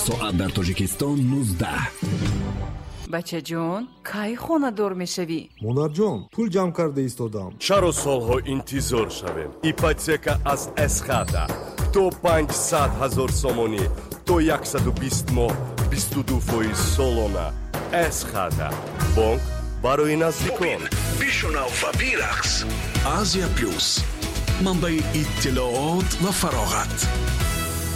ساعت در تاجیکستان 19. بچه جون کی خونه دور میشوی؟ مادر جان پول جمع کرده ایستادم. چرا سالها انتظار شویم؟ ایپاتека از اسخاتا تو 500,000 сомонӣ то 120 моҳ 22% солона. اسخاتا бонк барои наздикон. бишунав ва бирақс. Азия плюс манбаи иттилоот ва фароғат.